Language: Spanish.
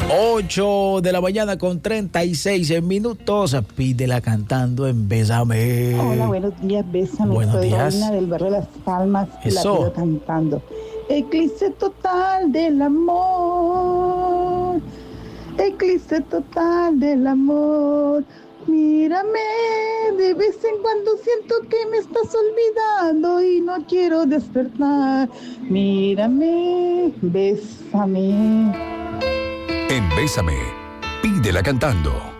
8 de la mañana con 36 minutos. Pídela cantando en Bésame. Hola, buenos días, Bésame. Buenos Soy días. Robina del barrio Las Palmas y la Eso. pido cantando. Eclipse total del amor. Eclipse total del amor. Mírame, de vez en cuando siento que me estás olvidando y no quiero despertar. Mírame, bésame. En Bésame, pídela cantando.